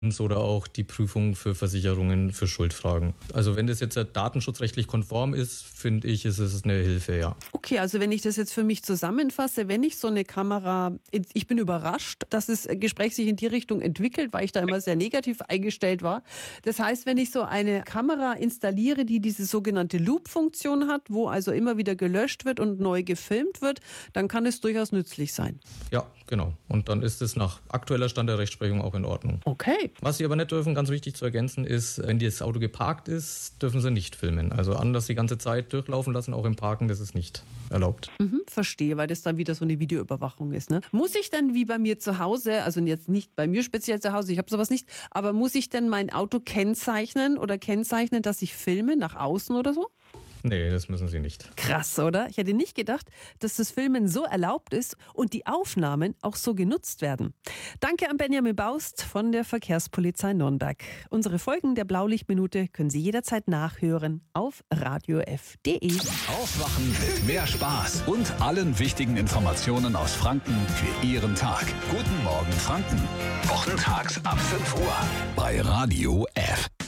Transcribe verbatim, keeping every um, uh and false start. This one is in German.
oder auch die Prüfung für Versicherungen für Schuldfragen. Also wenn das jetzt datenschutzrechtlich konform ist, finde ich, ist es eine Hilfe, ja. Okay, also wenn ich das jetzt für mich zusammenfasse, wenn ich so eine Kamera, ich bin überrascht, dass das Gespräch sich in die Richtung entwickelt, weil ich da immer sehr negativ eingestellt war. Das heißt, wenn ich so eine Kamera installiere, die diese sogenannte Loop-Funktion hat, wo also immer wieder gelöscht wird und neu gefilmt wird, dann kann es durchaus nützlich sein. Ja, genau. Und dann ist es nach aktueller Stand der Rechtsprechung auch in Ordnung. Okay. Was Sie aber nicht dürfen, ganz wichtig zu ergänzen, ist, wenn das Auto geparkt ist, dürfen Sie nicht filmen. Also anders die ganze Zeit durchlaufen lassen, auch im Parken, das ist nicht erlaubt. Mhm, verstehe, weil das dann wieder so eine Videoüberwachung ist. Ne? Muss ich dann wie bei mir zu Hause, also jetzt nicht bei mir speziell zu Hause, ich habe sowas nicht, aber muss ich denn mein Auto kennzeichnen oder kennzeichnen, dass ich filme nach außen oder so? Nee, das müssen Sie nicht. Krass, oder? Ich hätte nicht gedacht, dass das Filmen so erlaubt ist und die Aufnahmen auch so genutzt werden. Danke an Benjamin Baust von der Verkehrspolizei Nürnberg. Unsere Folgen der Blaulichtminute können Sie jederzeit nachhören auf radiof punkt de. Aufwachen mit mehr Spaß und allen wichtigen Informationen aus Franken für Ihren Tag. Guten Morgen Franken. Wochentags ab fünf Uhr bei Radio F.